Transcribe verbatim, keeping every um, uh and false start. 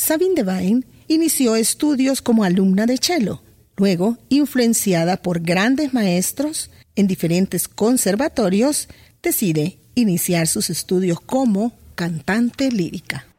Sabine Devine inició estudios como alumna de cello. Luego, influenciada por grandes maestros en diferentes conservatorios, decide iniciar sus estudios como cantante lírica.